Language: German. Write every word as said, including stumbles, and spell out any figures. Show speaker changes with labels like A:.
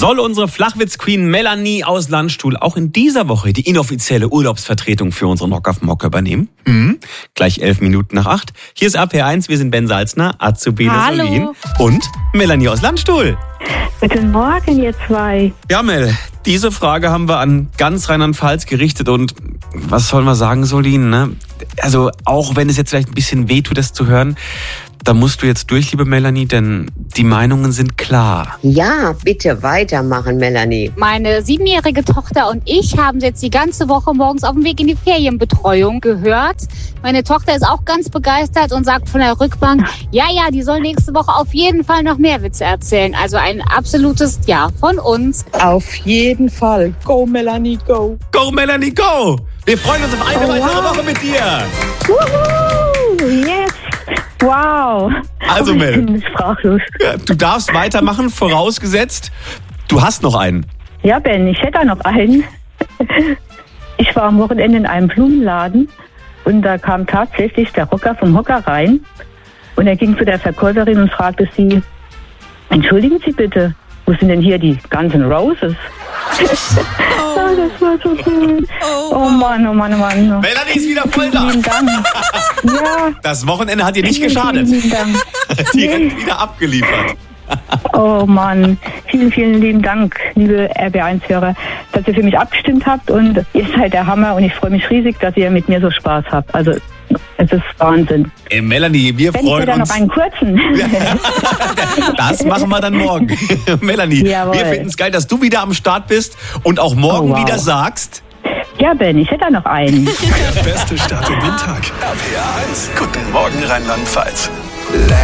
A: soll unsere Flachwitz-Queen Melanie aus Landstuhl auch in dieser Woche die inoffizielle Urlaubsvertretung für unseren Rock auf Mock übernehmen? Mhm. Gleich elf Minuten nach acht. Hier ist A P eins, wir sind Ben Salzner, Azubine Solin und Melanie aus Landstuhl.
B: Guten Morgen, ihr zwei.
A: Ja, Mel, diese Frage haben wir an ganz Rheinland-Pfalz gerichtet und was soll man sagen, Solin, ne? Also auch wenn es jetzt vielleicht ein bisschen wehtut, das zu hören, da musst du jetzt durch, liebe Melanie, denn die Meinungen sind klar.
C: Ja, bitte weitermachen, Melanie.
D: Meine siebenjährige Tochter und ich haben jetzt die ganze Woche morgens auf dem Weg in die Ferienbetreuung gehört. Meine Tochter ist auch ganz begeistert und sagt von der Rückbank, ja, ja, die soll nächste Woche auf jeden Fall noch mehr Witze erzählen. Also ein absolutes Ja von uns.
E: Auf jeden Fall. Go, Melanie, go.
A: Go, Melanie, go! Wir freuen uns auf eine
B: Oh,
A: weitere
B: wow.
A: Woche mit dir.
B: Wuhu, yes. Wow.
A: Also,
B: oh,
A: Mel.
B: Ich bin sprachlos.
A: Ja, du darfst weitermachen, vorausgesetzt, du hast noch einen.
B: Ja, Ben, ich hätte da noch einen. Ich war am Wochenende in einem Blumenladen und da kam tatsächlich der Rocker vom Hocker rein und er ging zu der Verkäuferin und fragte sie, entschuldigen Sie bitte, wo sind denn hier die ganzen Roses? Oh, das war so schön. Oh Mann, oh Mann, oh Mann.
A: Melanie ist wieder voll da.
B: Vielen Dank. Ja.
A: Das Wochenende hat dir nicht geschadet.
B: Vielen Dank.
A: Direkt wieder abgeliefert.
B: Oh Mann, vielen, vielen lieben Dank, liebe R B eins Hörer, dass ihr für mich abgestimmt habt und ihr seid der Hammer und ich freue mich riesig, dass ihr mit mir so Spaß habt. Also es ist Wahnsinn.
A: Ey, Melanie, wir
B: Wenn ich
A: freuen
B: dann
A: uns.
B: noch einen kurzen.
A: Das machen wir dann morgen. Melanie,
B: Jawohl.
A: wir finden es geil, dass du wieder am Start bist und auch morgen
B: Oh, wow.
A: wieder sagst.
B: Ja, Ben, ich hätte da noch einen.
F: Der beste Start in den Tag. R P R eins. Guten Morgen Rheinland-Pfalz.